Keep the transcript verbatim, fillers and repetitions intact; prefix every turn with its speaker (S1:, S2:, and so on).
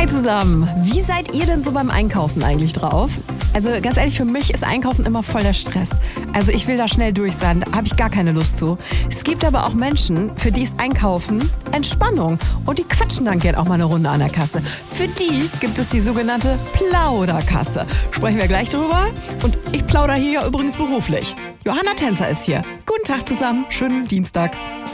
S1: Hi zusammen, wie seid ihr denn so beim Einkaufen eigentlich drauf? Also ganz ehrlich, für mich ist Einkaufen immer voll der Stress. Also ich will da schnell durch sein, da habe ich gar keine Lust zu. Es gibt aber auch Menschen, für die ist Einkaufen Entspannung. Und die quatschen dann gern auch mal eine Runde an der Kasse. Für die gibt es die sogenannte Plauderkasse. Sprechen wir gleich drüber. Und ich plaudere hier übrigens beruflich. Johanna Tänzer ist hier. Guten Tag zusammen, schönen Dienstag.